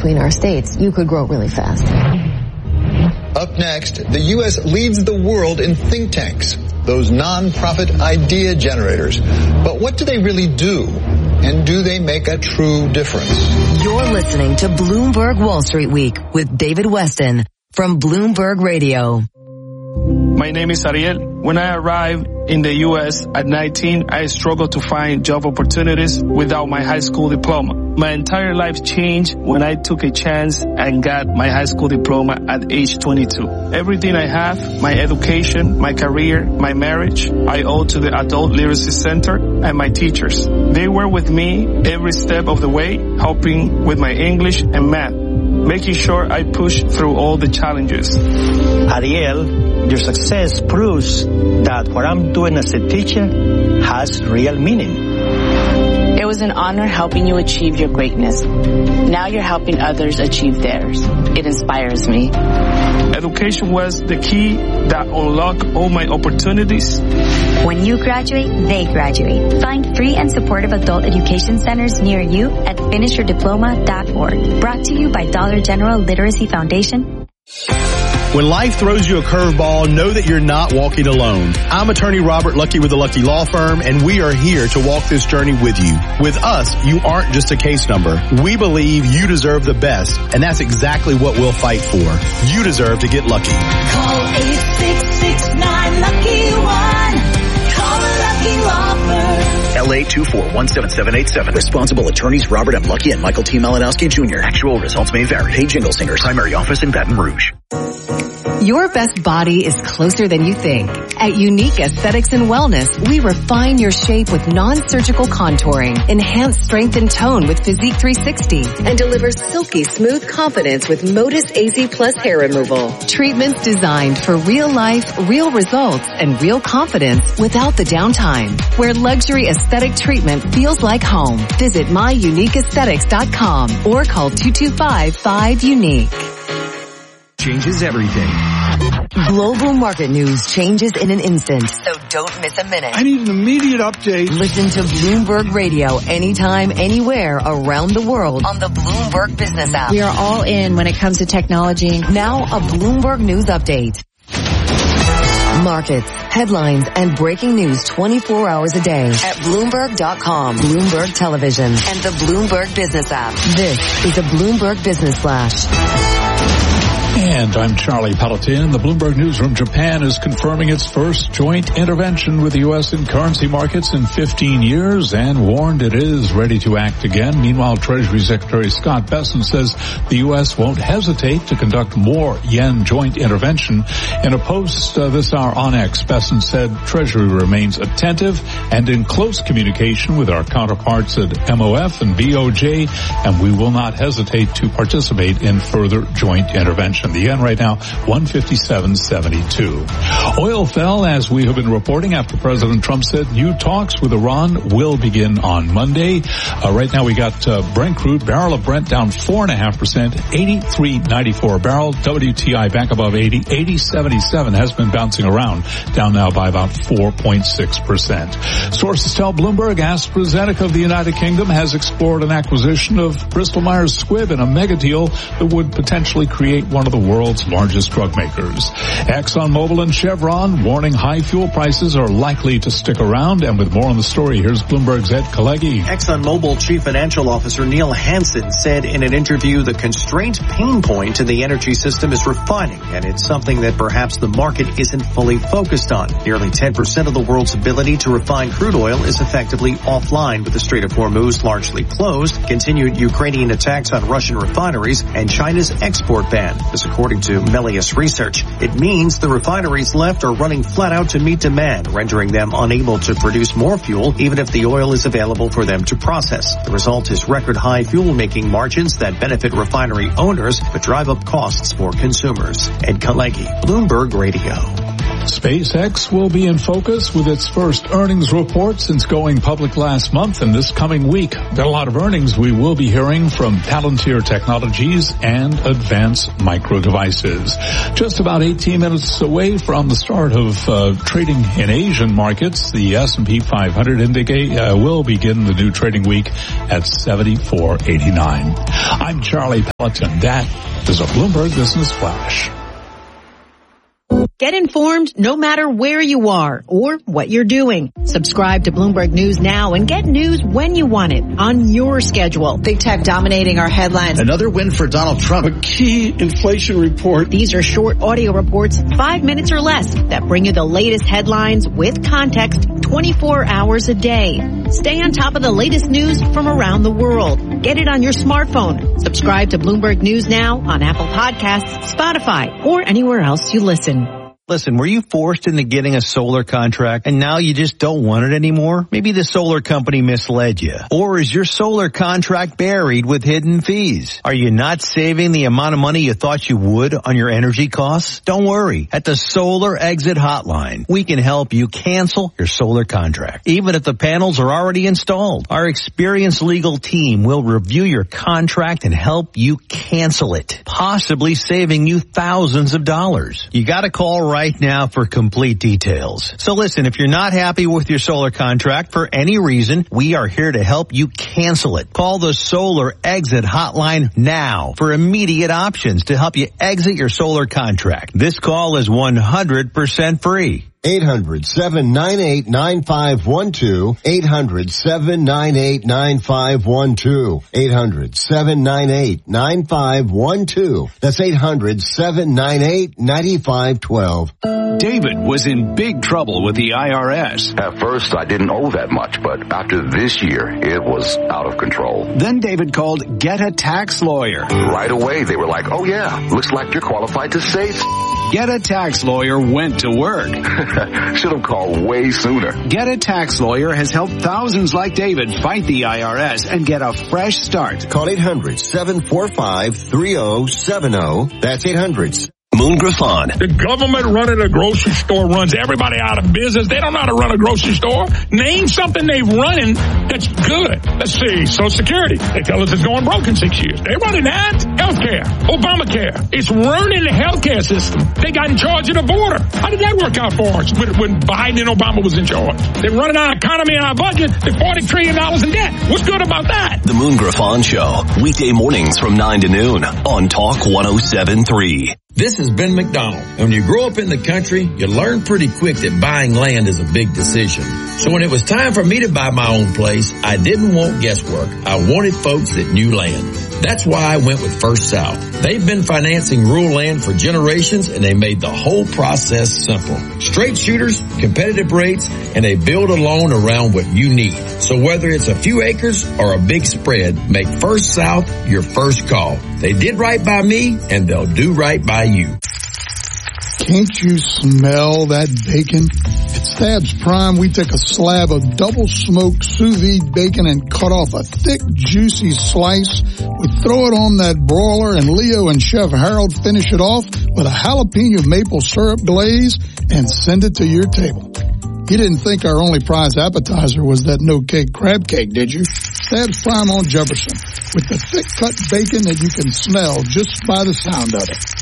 between our states, you could grow really fast. Up next, the U.S. leads the world in think tanks, those non-profit idea generators. But what do they really do? And do they make a true difference? You're listening to Bloomberg Wall Street Week with David Weston from Bloomberg Radio. My name is Ariel. When I arrived in the U.S. at 19, I struggled to find job opportunities without my high school diploma. My entire life changed when I took a chance and got my high school diploma at age 22. Everything I have, my education, my career, my marriage, I owe to the Adult Literacy Center and my teachers. They were with me every step of the way, helping with my English and math, making sure I pushed through all the challenges. Ariel, your success proves that what I'm doing as a teacher has real meaning. It was an honor helping you achieve your greatness. Now you're helping others achieve theirs. It inspires me. Education was the key that unlocked all my opportunities. When you graduate, they graduate. Find free and supportive adult education centers near you at finishyourdiploma.org. Brought to you by Dollar General Literacy Foundation. When life throws you a curveball, know that you're not walking alone. I'm attorney Robert Lucky with the Lucky Law Firm, and we are here to walk this journey with you. With us, you aren't just a case number. We believe you deserve the best, and that's exactly what we'll fight for. You deserve to get lucky. Call 866-9-LUCKY-1. Call a Lucky Law Firm. LA 2417787. Responsible attorneys Robert M. Lucky and Michael T. Malinowski Jr. Actual results may vary. Hey Jingle Singers. Primary office in Baton Rouge. Your best body is closer than you think. At Unique Aesthetics and Wellness, we refine your shape with non-surgical contouring, enhance strength and tone with Physique 360, and deliver silky smooth confidence with Modus AZ Plus hair removal. Treatments designed for real life, real results, and real confidence without the downtime. Where luxury aesthetic treatment feels like home. Visit myuniqueaesthetics.com or call 225-5UNIQUE. Changes everything. Global market news changes in an instant, so don't miss a minute. I need an immediate update. Listen to Bloomberg Radio anytime, anywhere around the world on the Bloomberg Business app. We are all in when it comes to technology. Now a Bloomberg News update. Markets, headlines, and breaking news 24 hours a day at Bloomberg.com, Bloomberg Television, and the Bloomberg Business app. This is a Bloomberg Business Flash. And I'm Charlie Pelletin. The Bloomberg Newsroom. Japan is confirming its first joint intervention with the U.S. in currency markets in 15 years and warned it is ready to act again. Meanwhile, Treasury Secretary Scott Bessent says the U.S. won't hesitate to conduct more yen joint intervention. In a post this hour on X, Bessent said Treasury remains attentive and in close communication with our counterparts at MOF and BOJ, and we will not hesitate to participate in further joint intervention. The yen right now, 157.72. Oil fell, as we have been reporting, after President Trump said new talks with Iran will begin on Monday. Right now we got Brent crude, barrel of Brent down 4.5%, 83.94 a barrel. WTI back above 80, 80.77 has been bouncing around, down now by about 4.6%. Sources tell Bloomberg AstraZeneca of the United Kingdom has explored an acquisition of Bristol Myers Squibb in a mega deal that would potentially create one of the world's largest drug makers. ExxonMobil and Chevron warning high fuel prices are likely to stick around. And with more on the story, here's Bloomberg's Ed Kalegi. ExxonMobil Chief Financial Officer Neil Hansen said in an interview the constraint pain point in the energy system is refining, and it's something that perhaps the market isn't fully focused on. Nearly 10% of the world's ability to refine crude oil is effectively offline, with the Strait of Hormuz largely closed, continued Ukrainian attacks on Russian refineries, and China's export ban. This according to Melius Research. It means the refineries left are running flat out to meet demand, rendering them unable to produce more fuel even if the oil is available for them to process. The result is record high fuel making margins that benefit refinery owners but drive up costs for consumers. Ed Kalegi, Bloomberg Radio. SpaceX will be in focus with its first earnings report since going public last month, and this coming week, got a lot of earnings we will be hearing from Palantir Technologies and Advanced Micro Devices. Just about 18 minutes away from the start of trading in Asian markets, the S&P 500 index will begin the new trading week at 74.89. I'm Charlie Pelleton. That is a Bloomberg Business Flash. Get informed no matter where you are or what you're doing. Subscribe to Bloomberg News now and get news when you want it on your schedule. Big tech dominating our headlines. Another win for Donald Trump. A key inflation report. These are short audio reports, 5 minutes or less, that bring you the latest headlines with context 24 hours a day. Stay on top of the latest news from around the world. Get it on your smartphone. Subscribe to Bloomberg News now on Apple Podcasts, Spotify, or anywhere else you listen. Listen, were you forced into getting a solar contract and now you just don't want it anymore? Maybe the solar company misled you. Or is your solar contract buried with hidden fees? Are you not saving the amount of money you thought you would on your energy costs? Don't worry. At the Solar Exit Hotline, we can help you cancel your solar contract, even if the panels are already installed. Our experienced legal team will review your contract and help you cancel it, possibly saving you thousands of dollars. You gotta call right now for complete details. So listen, if you're not happy with your solar contract for any reason, we are here to help you cancel it. Call the Solar Exit Hotline now for immediate options to help you exit your solar contract. This call is 100% free. 800-798-9512. 800-798-9512. 800-798-9512. That's 800-798-9512. David was in big trouble with the IRS. At first, I didn't owe that much, but after this year, it was out of control. Then David called Get a Tax Lawyer. Right away, they were like, oh yeah, looks like you're qualified to save. Get a Tax Lawyer went to work. Should have called way sooner. Get a Tax Lawyer has helped thousands like David fight the IRS and get a fresh start. Call 800-745-3070. That's 800. Moon Griffon. The government running a grocery store runs everybody out of business. They don't know how to run a grocery store. Name something they've running that's good. Let's see. Social Security. They tell us it's going broke in 6 years. They're running that. Healthcare. Obamacare. It's ruining the healthcare system. They got in charge of the border. How did that work out for us when Biden and Obama was in charge? They're running our economy and our budget. They're $40 trillion in debt. What's good about that? The Moon Griffon Show. Weekday mornings from 9 to noon on Talk 107.3. This is Ben McDonald. When you grow up in the country, you learn pretty quick that buying land is a big decision. So when it was time for me to buy my own place, I didn't want guesswork. I wanted folks that knew land. That's why I went with First South. They've been financing rural land for generations, and they made the whole process simple. Straight shooters, competitive rates, and they build a loan around what you need. So whether it's a few acres or a big spread, make First South your first call. They did right by me, and they'll do right by you. Can't you smell that bacon? At Stabs Prime, we take a slab of double-smoked sous vide bacon and cut off a thick, juicy slice. We throw it on that broiler, and Leo and Chef Harold finish it off with a jalapeno maple syrup glaze and send it to your table. You didn't think our only prize appetizer was that no-cake crab cake, did you? Stabs Prime on Jefferson, with the thick-cut bacon that you can smell just by the sound of it.